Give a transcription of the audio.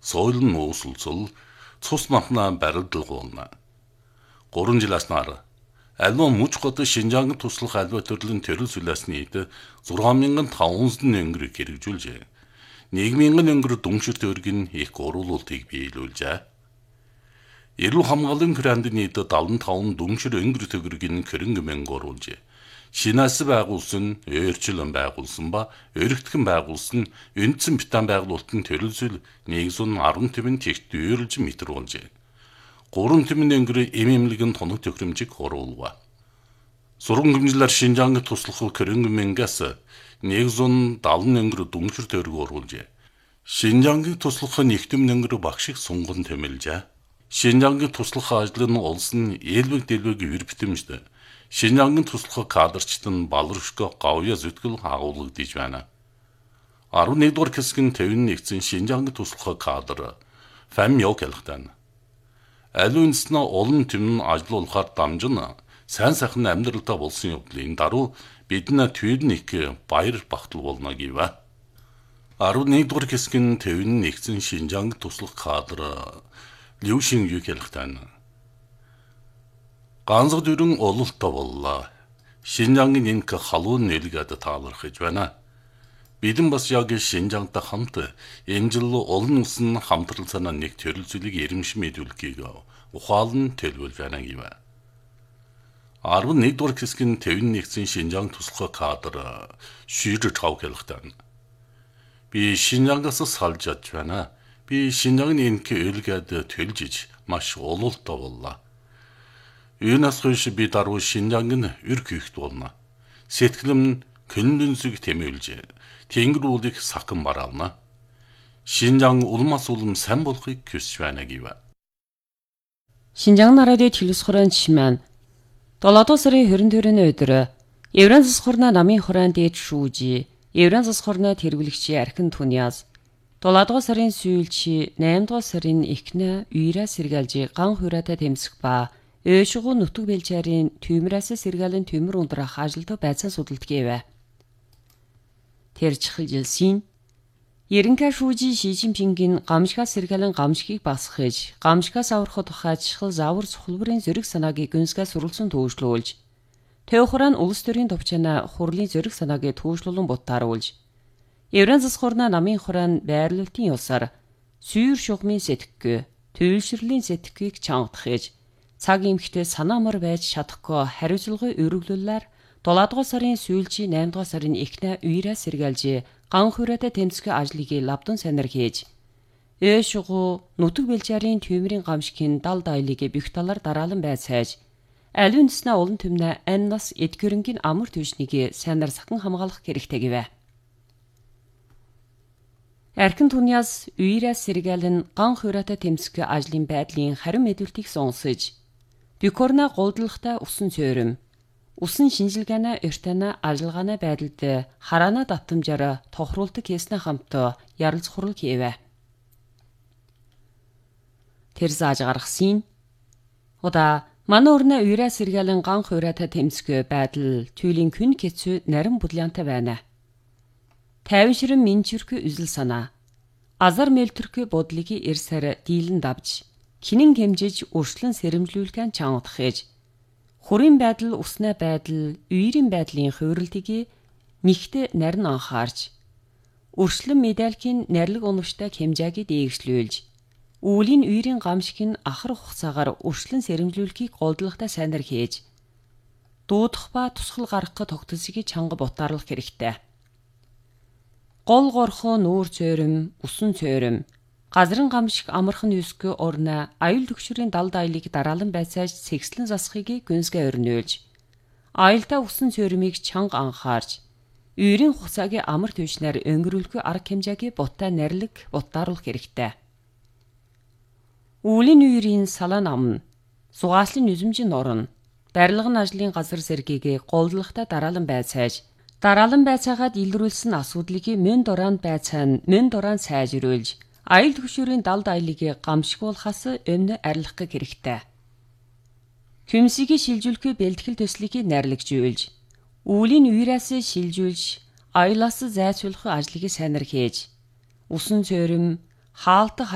соёлын нууцлцол, цус намхнаа барилдалгуулна. 3 жил аснаар аливаа муж гот Шинжаангад туслах аливаа төрлийн төрөл сүлээсний ид 6500 өнгөр хэрэгжүүлжээ. 1000 өнгөр дүншир төргийн их уруулалтыг биелүүлжээ. Эрүүл хамгааллын грандны ид 75 дүншир өнгөр төгрөгийн хөрөнгө мөнгө оруулжээ. Шинээс байгуулсан, өөрчлөн байгуулсан ба өргөтгөн байгуулсан үндсэн бетон байгуулалтын төрөлсөл 110 төвийн тэгт дүйрлж метр болжээ. 3 төвийн өнгөр эмэмлэгэн тоног төхөөрөмжийг оруулва. Сурган хэмжлэр Шинжаангад туслах хөрөнгө мөнгөөс 170 өнгөр дүншир төгрөг оруулжээ. Шинжаангад туслах нэгтгэм өнгөр багшиг сунган тэмэлжээ. Шинжаангад туслах ажил нь улсын элбэг дэлбэг ür битэмжтэй. Шинжаангад туслах кадрчт нь балршко гавья зүтгэл агуулгадж байна. 11 дугаар хэсгийн 51-ийн Шинжаангад туслах кадр фам ёг ялхтана. Аливаа үндэснээ олон түмэн ажиллуулахаар дамжина. Сайн сайхан амьдралтай болсон явдлын даруй бидний төвний баяр багтал болно гэвэ. 11 дугаар хэсгийн 51-ийн Шинжаангад туслах кадр Liu-шин юг ялхтана. Ганцхан дүрэн ололтой боллоо. Шинжаангийн энэ халуун нэлгээд таалархаж байна. Бидэн бас яг Шинжаангтай хамт энэ жил олон улсын хамтрал санаа нэг төрөл зүйлийг эрэмш мэдүүлэхийг ухаалн төлөвлөж байна гэвэ. 11 дугаар хэсгийн 51-ийн Шинжаанг туслах кадр шийдэж хав ялхтана. Би Шинжаангаас салж ядж байна. Би Шинжаангны энэ ölгээд төлжиж маш ололтой боллоо. Юунаас хойш би даруй Шинжаанг өр хийхт болно. Сэтгэлэм нь көнлөнсөг тэмүүлж тэнгэр уулыг сакан бараална. Шинжаанг улмаас улам сайн болохыг хүсэж байна гэвэ. Шинжаang нарааны телевизхорон чимэн 7 сарын 22-ны өдөр Евран засаг хорны намын хорон дээд шүүжи Евран засаг хорны тэргүүлэгчи Архин Түниас 7 дугаар сарын сүүлчи 8 дугаар сарын ихнэ үйрээ сэргэлжи ган хүрээтэй тэмцэх ба өөшгөө нутг бэлчээрийн түймрээс сэргэлэн түймэр ундрах ажилд байцаа судалдаггэвэ. Тэр чихэлжилсийн Ерөнхий шүүжи Ши Жинпингийн гамшигаас сэргэлэн гамшигыг басгахж, гамшигаас аврахад тухай чихэл заавар цухалбарын зориг санааг гүнсгээс сурулсан төвшлүүлж, Тэвхран улс төрийн товчона хурлын зориг санааг төвшлүүлэн бутааруулж, Евран засаг хорны намын хорон байрлалтын ёсоор сүйр шугмын сэтгэхгүй, төвлөрлийн сэтгэхүйг чангадахж, цаг эмхтэй санаамар байж чадахгүй хариуцлагын өргөлүүлэлээр 7 дугаар сарын сүүлчи 8 дугаар сарын ихнэ үйрээ сэргэлж ган хүрээтэй тэмцэх ажлыг лавдан санар хийж өөшгөө нутг бэлчээрийн түймрийн гамшигын дал дайлыг бих талаар дараалан байцааж аливаа үндэснээ олон түмнэ аннас эдгэрэнгийн амар төвшнийг санар сахан хамгаалах хэрэгтэй гэвэ. Архин Түниас үйрээ сэргэлэн ган хүрээтэй тэмцэх ажлын байдлын харин мэдүүлтийг сонсож Бикорна голдлохтой усан цөөрөм усан шинжилгээний эртэнэ ажиллагааны байдалд хараана давтамжаар тохируулдаг хийснэ хамт ярилцах хурал хийвэ. Тэр зааж гаргасан удаа манай өрнө үйрээ сэргэлэн ган хүрээтэй тэмцэх байдал түйлийн күн хэцүү нарийн бүлянтай байна. Тайвшрын минчүрхэ үзэл санаа азар мэлтүрхэ бодлыг эрсээр дийлэн давж хинэн хэмжиж өршлөн сэрэмжлүүлгэн чангадахж хурийн байдал усны байдал үйрийн байдлын хувирлтыг нэгт нарийн анхаарч өршлөн медальхийн нарилэг унавштай хэмжээг дээвшлүүлж үүлийн үйрийн гамшиг нь ахар хугацаагаар өршлөн сэрэмжлүүлэхийг голдлохтой сайнар хийж дуудах ба тусгал гаргах тогтолцоог чанга бутаарлах хэрэгтэй. Гол горхоо нүүр цөөрөм, усан цөөрөм, газрын гамшиг амархан юсгөө орна аюул төгшрийн дал дайлыг дараалан байцааж сэгслэн засахыг гүнсгээ өрнөөлж, аюултай усан цөөрмийг чанга анхаарч, үйрийн хугацааг амар төвшнээр өнгөрүүлэх арга хэмжээг бутаа нарилэг бутааруулах хэрэгтэй. Үүлийн үйрийн салаан амн, сугааслын нүзэмжин орно, барилгын ажлын газар зэргийг голдлохтой дараалан байцааж, дараалан байцаагаад илрүүлсэн асуудлыг мөн дуранд байцаан мөн дуранд сайжруулж, аюул төгшөрийн дал дайлыг гамшигуулахаас өмнө арилгах хэрэгтэй. Хүмсийг шилжүүлэхгүй бэлтгэл төслийг нарлагжуулж, үүлийн үйрээс шилжүүлж, аюулаас зайлшуулах ажлыг сайнар хийж, усан цөөрөм, хаалтах